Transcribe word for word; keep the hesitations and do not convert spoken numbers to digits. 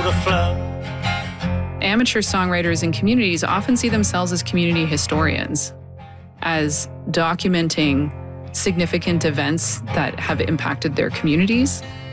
the flow. Amateur songwriters and communities often see themselves as community historians, as documenting significant events that have impacted their communities